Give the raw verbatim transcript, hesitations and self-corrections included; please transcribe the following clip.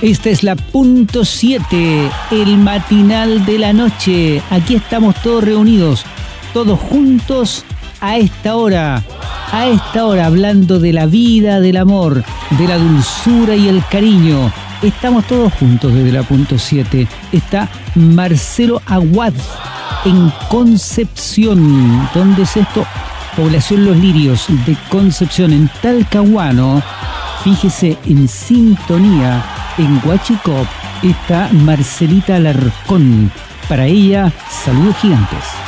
Esta es la punto siete, el matinal de la noche. Aquí estamos todos reunidos, todos juntos a esta hora. A esta hora hablando de la vida, del amor, de la dulzura y el cariño. Estamos todos juntos desde la punto siete. Está Marcelo Aguad en Concepción. ¿Dónde es esto? Población Los Lirios de Concepción, en Talcahuano. Fíjese, en sintonía, en Huachicop está Marcelita Alarcón. Para ella, saludos gigantes.